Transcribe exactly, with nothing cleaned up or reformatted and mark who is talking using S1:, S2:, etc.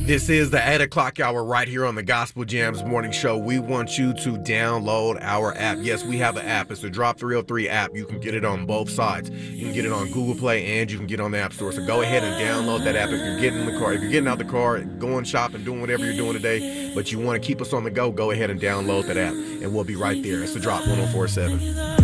S1: This is the eight o'clock hour right here on the Gospel Jams Morning Show. We want you to download our app. Yes, we have an app. It's the Drop three oh three app. You can get it on both sides. You can get it on Google Play and you can get it on the App Store. So go ahead and download that app if you're getting in the car. If you're getting out the car, going shopping, doing whatever you're doing today, but you want to keep us on the go, go ahead and download that app. And we'll be right there. It's the Drop one oh four point seven.